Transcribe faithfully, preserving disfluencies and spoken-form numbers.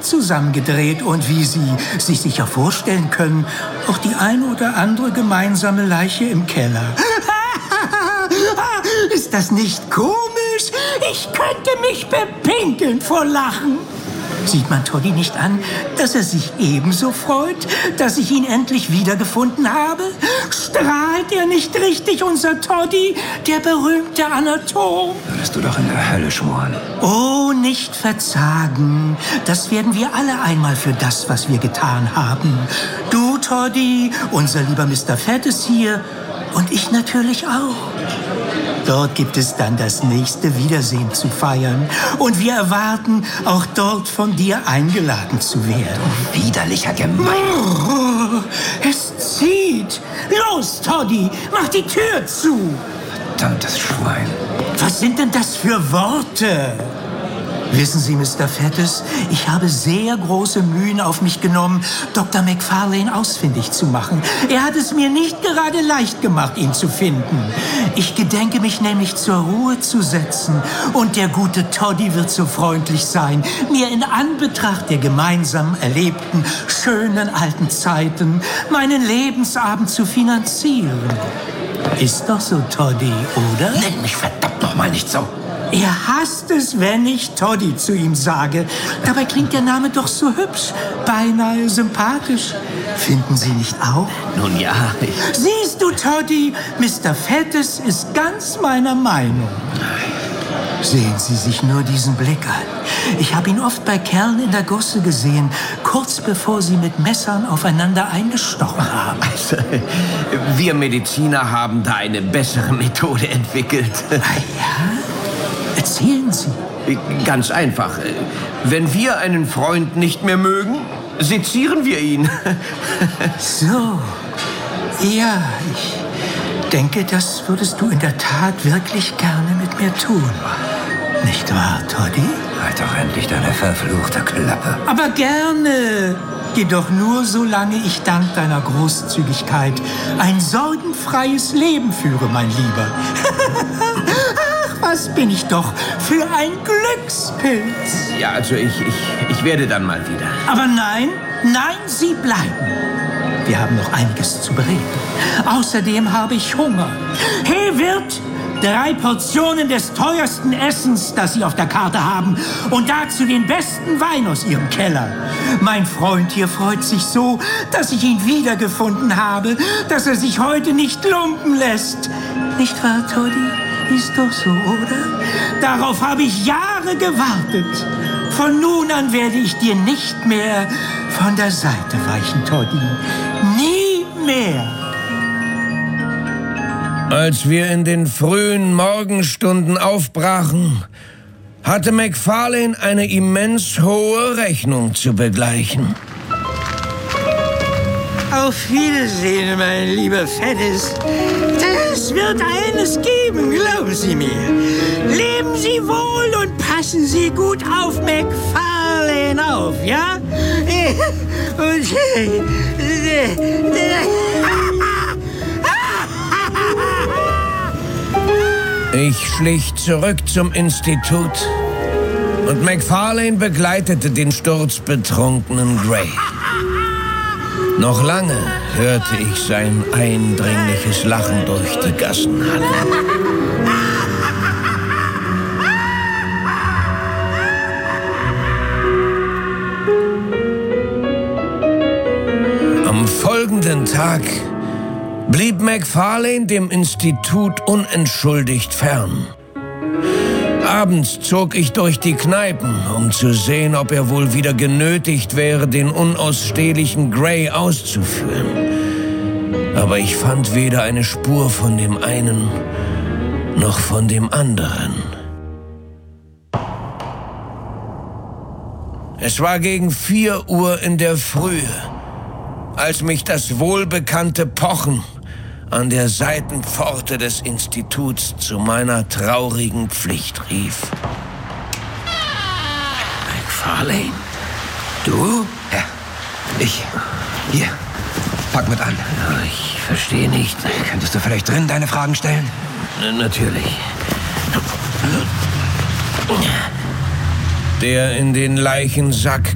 zusammengedreht und wie Sie sich sicher vorstellen können, auch die ein oder andere gemeinsame Leiche im Keller. Ist das nicht komisch? Ich könnte mich bepinkeln vor Lachen. Sieht man Toddy nicht an, dass er sich ebenso freut, dass ich ihn endlich wiedergefunden habe? Strahlt er nicht richtig, unser Toddy, der berühmte Anatom? Würdest du doch in der Hölle schmoren. Oh, nicht verzagen. Das werden wir alle einmal für das, was wir getan haben. Du, Toddy, unser lieber Mister Fettes hier und ich natürlich auch. Dort gibt es dann das nächste Wiedersehen zu feiern. Und wir erwarten, auch dort von dir eingeladen zu werden. Du widerlicher Gemein. Oh, es zieht. Los, Toddy, mach die Tür zu. Verdammtes Schwein. Was sind denn das für Worte? Wissen Sie, Mister Fettes, ich habe sehr große Mühen auf mich genommen, Doktor McFarlane ausfindig zu machen. Er hat es mir nicht gerade leicht gemacht, ihn zu finden. Ich gedenke mich nämlich zur Ruhe zu setzen. Und der gute Toddy wird so freundlich sein, mir in Anbetracht der gemeinsam erlebten, schönen alten Zeiten meinen Lebensabend zu finanzieren. Ist doch so, Toddy, oder? Nenn mich verdammt noch mal nicht so. Er hasst es, wenn ich Toddy zu ihm sage. Dabei klingt der Name doch so hübsch, beinahe sympathisch. Finden Sie nicht auch? Nun ja, ich... Siehst du, Toddy, Mister Fettes ist ganz meiner Meinung. Sehen Sie sich nur diesen Blick an. Ich habe ihn oft bei Kerlen in der Gosse gesehen, kurz bevor sie mit Messern aufeinander eingestochen haben. Also, wir Mediziner haben da eine bessere Methode entwickelt. Ah ja? Erzählen Sie. Ganz einfach. Wenn wir einen Freund nicht mehr mögen, sezieren wir ihn. So. Ja, ich denke, das würdest du in der Tat wirklich gerne mit mir tun. Nicht wahr, Toddy? Halt doch endlich deine verfluchte Klappe. Aber gerne. Jedoch nur, solange ich dank deiner Großzügigkeit ein sorgenfreies Leben führe, mein Lieber. Was bin ich doch für ein Glückspilz. Ja, also ich, ich, ich werde dann mal wieder. Aber nein, nein, Sie bleiben. Wir haben noch einiges zu bereden. Außerdem habe ich Hunger. Hey, Wirt, drei Portionen des teuersten Essens, das Sie auf der Karte haben. Und dazu den besten Wein aus Ihrem Keller. Mein Freund hier freut sich so, dass ich ihn wiedergefunden habe, dass er sich heute nicht lumpen lässt. Nicht wahr, Toddy? Ist doch so, oder? Darauf habe ich Jahre gewartet. Von nun an werde ich dir nicht mehr von der Seite weichen, Toddy. Nie mehr. Als wir in den frühen Morgenstunden aufbrachen, hatte McFarlane eine immens hohe Rechnung zu begleichen. Auf Wiedersehen, mein lieber Fettes. Es wird eines geben, glauben Sie mir. Leben Sie wohl und passen Sie gut auf McFarlane auf, ja? Und... Ich schlich zurück zum Institut und McFarlane begleitete den sturzbetrunkenen Gray. Noch lange hörte ich sein eindringliches Lachen durch die Gassen hallen. Am folgenden Tag blieb McFarlane dem Institut unentschuldigt fern. Abends zog ich durch die Kneipen, um zu sehen, ob er wohl wieder genötigt wäre, den unausstehlichen Gray auszuführen. Aber ich fand weder eine Spur von dem einen noch von dem anderen. Es war gegen vier Uhr in der Frühe, als mich das wohlbekannte Pochen an der Seitenpforte des Instituts zu meiner traurigen Pflicht rief. McFarlane? Du? Ja, ich. Hier, pack mit an. Ich verstehe nicht. Könntest du vielleicht drin deine Fragen stellen? Natürlich. Der in den Leichensack